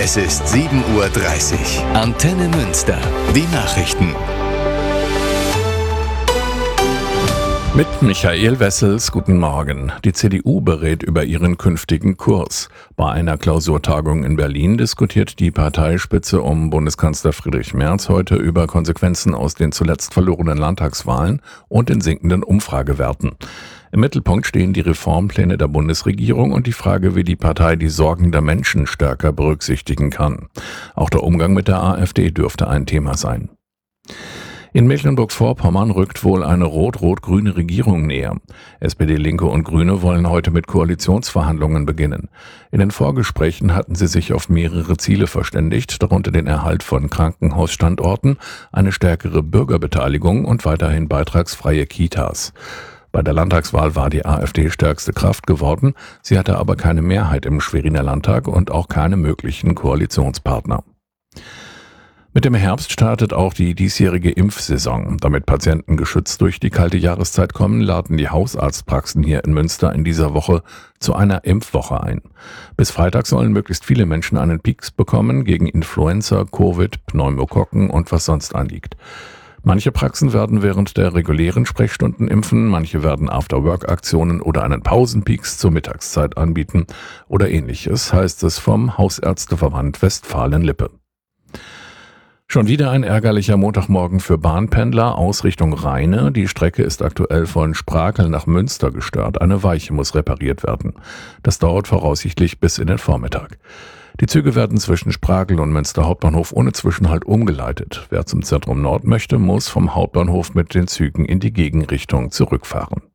Es ist 7:30 Uhr. Antenne Münster. Die Nachrichten. Mit Michael Wessels, guten Morgen. Die CDU berät über ihren künftigen Kurs. Bei einer Klausurtagung in Berlin diskutiert die Parteispitze um Bundeskanzler Friedrich Merz heute über Konsequenzen aus den zuletzt verlorenen Landtagswahlen und den sinkenden Umfragewerten. Im Mittelpunkt stehen die Reformpläne der Bundesregierung und die Frage, wie die Partei die Sorgen der Menschen stärker berücksichtigen kann. Auch der Umgang mit der AfD dürfte ein Thema sein. In Mecklenburg-Vorpommern rückt wohl eine rot-rot-grüne Regierung näher. SPD, Linke und Grüne wollen heute mit Koalitionsverhandlungen beginnen. In den Vorgesprächen hatten sie sich auf mehrere Ziele verständigt, darunter den Erhalt von Krankenhausstandorten, eine stärkere Bürgerbeteiligung und weiterhin beitragsfreie Kitas. Bei der Landtagswahl war die AfD stärkste Kraft geworden, sie hatte aber keine Mehrheit im Schweriner Landtag und auch keine möglichen Koalitionspartner. Mit dem Herbst startet auch die diesjährige Impfsaison. Damit Patienten geschützt durch die kalte Jahreszeit kommen, laden die Hausarztpraxen hier in Münster in dieser Woche zu einer Impfwoche ein. Bis Freitag sollen möglichst viele Menschen einen Pieks bekommen gegen Influenza, Covid, Pneumokokken und was sonst anliegt. Manche Praxen werden während der regulären Sprechstunden impfen, manche werden After-Work-Aktionen oder einen Pausenpieks zur Mittagszeit anbieten oder ähnliches, heißt es vom Hausärzteverband Westfalen-Lippe. Schon wieder ein ärgerlicher Montagmorgen für Bahnpendler aus Richtung Rheine. Die Strecke ist aktuell von Sprakel nach Münster gestört. Eine Weiche muss repariert werden. Das dauert voraussichtlich bis in den Vormittag. Die Züge werden zwischen Sprakel und Münster Hauptbahnhof ohne Zwischenhalt umgeleitet. Wer zum Zentrum Nord möchte, muss vom Hauptbahnhof mit den Zügen in die Gegenrichtung zurückfahren.